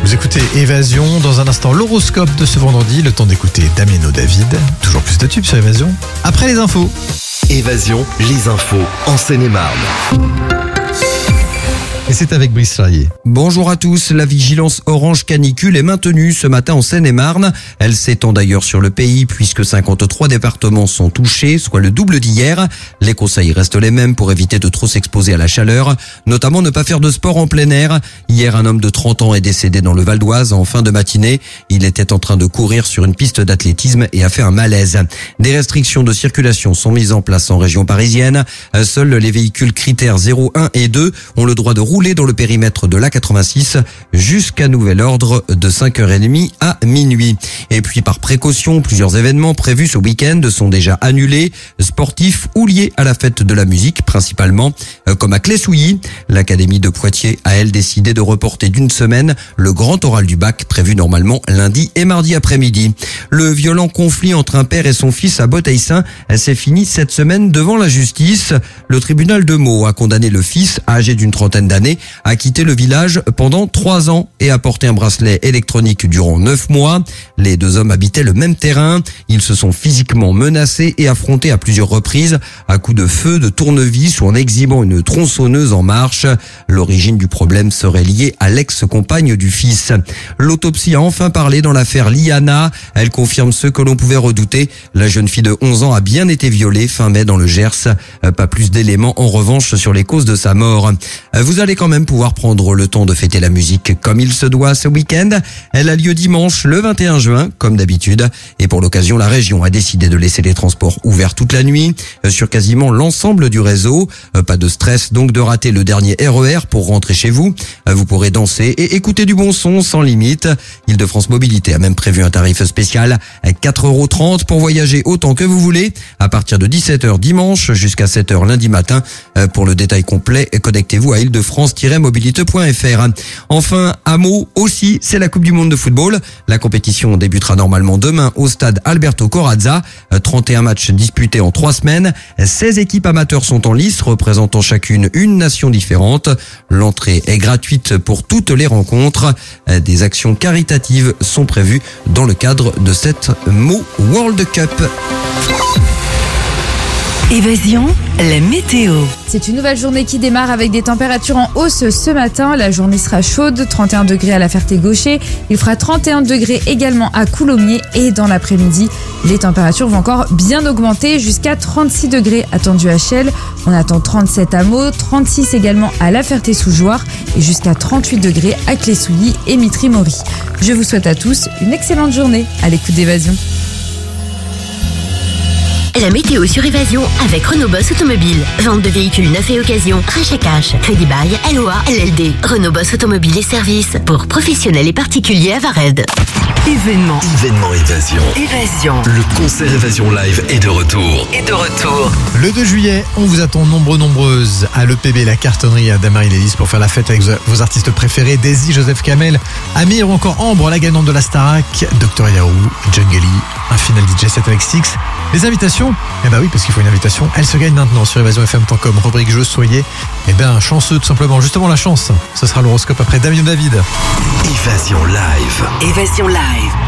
Vous écoutez Évasion, dans un instant l'horoscope de ce vendredi, le temps d'écouter Damien David, toujours plus de tubes sur Évasion, après les infos. Évasion, les infos en Seine-et-Marne. Et c'est avec Brice Charrier. Bonjour à tous, la vigilance orange canicule est maintenue ce matin en Seine-et-Marne. Elle s'étend d'ailleurs sur le pays puisque 53 départements sont touchés, soit le double d'hier. Les conseils restent les mêmes pour éviter de trop s'exposer à la chaleur, notamment ne pas faire de sport en plein air. Hier, un homme de 30 ans est décédé dans le Val d'Oise en fin de matinée. Il était en train de courir sur une piste d'athlétisme et a fait un malaise. Des restrictions de circulation sont mises en place en région parisienne. Seuls les véhicules critères 0, 1 et 2 ont le droit de rouler dans le périmètre de l'A86 jusqu'à nouvel ordre de 5h30 à minuit. Et puis par précaution, plusieurs événements prévus ce week-end sont déjà annulés, sportifs ou liés à la fête de la musique principalement, comme à Clé-Souilly. L'Académie de Poitiers a elle décidé de reporter d'une semaine le grand oral du bac prévu normalement lundi et mardi après-midi. Le violent conflit entre un père et son fils à Bauteilles-Saint s'est fini cette semaine devant la justice. Le tribunal de Meaux a condamné le fils, âgé d'une trentaine d'années, a quitté le village pendant 3 ans et a porté un bracelet électronique durant 9 mois. Les deux hommes habitaient le même terrain. Ils se sont physiquement menacés et affrontés à plusieurs reprises à coups de feu, de tournevis ou en exhibant une tronçonneuse en marche. L'origine du problème serait liée à l'ex-compagne du fils. L'autopsie a enfin parlé dans l'affaire Liana. Elle confirme ce que l'on pouvait redouter. La jeune fille de 11 ans a bien été violée fin mai dans le Gers. Pas plus d'éléments en revanche sur les causes de sa mort. Vous allez quand même pouvoir prendre le temps de fêter la musique comme il se doit ce week-end. Elle a lieu dimanche le 21 juin, comme d'habitude. Et pour l'occasion, la région a décidé de laisser les transports ouverts toute la nuit sur quasiment l'ensemble du réseau. Pas de stress donc de rater le dernier RER pour rentrer chez vous. Vous pourrez danser et écouter du bon son sans limite. Île-de-France Mobilité a même prévu un tarif spécial à 4,30 € pour voyager autant que vous voulez à partir de 17h dimanche jusqu'à 7h lundi matin. Pour le détail complet, connectez-vous à île-de-france-mobilité.fr. Enfin, à Meaux aussi, c'est la Coupe du Monde de football. La compétition débutera normalement demain au stade Alberto Corazza. 31 matchs disputés en 3 semaines. 16 équipes amateurs sont en lice, représentant chacune une nation différente. L'entrée est gratuite pour toutes les rencontres. Des actions caritatives sont prévues dans le cadre de cette Meaux World Cup. Évasion, la météo. C'est une nouvelle journée qui démarre avec des températures en hausse ce matin. La journée sera chaude, 31 degrés à la Ferté-Gaucher. Il fera 31 degrés également à Coulommiers et dans l'après-midi, les températures vont encore bien augmenter jusqu'à 36 degrés attendus à Chelles. On attend 37 à Meaux, 36 également à la Ferté-sous-Jouarre et jusqu'à 38 degrés à Clé-Souilly et Mitry-Mory. Je vous souhaite à tous une excellente journée à l'écoute d'Évasion. La météo sur Évasion avec Renault Boss Automobile. Vente de véhicules neufs et occasion, rachat cash, crédit bail, LOA, LLD. Renault Boss Automobile et services pour professionnels et particuliers à Vared. Événement Évasion. Évasion. Le concert Évasion Live est de retour. Le 2 juillet, on vous attend nombreuses à l'EPB, la cartonnerie à Damary-Lélis pour faire la fête avec vos artistes préférés, Daisy, Joseph Kamel, Amir ou encore Ambre, la gagnante de la Starac, Dr Yahoo, Jungle, un final DJ set avec Six. Les invitations, oui, parce qu'il faut une invitation, elles se gagnent maintenant sur evasionfm.com, rubrique jeux, soyez chanceux tout simplement. Justement la chance, ce sera l'horoscope après Damien David. Évasion Live. Évasion live.